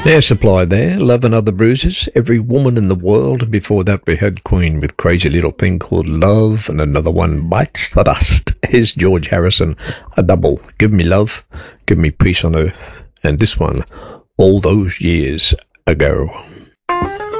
Air Supply there, Love and Other Bruises, Every Woman in the World, and before that we had Queen with Crazy Little Thing Called Love, and another one, Bites the Dust. Here's George Harrison, a double, Give Me Love, Give Me Peace on Earth, and this one, All Those Years Ago.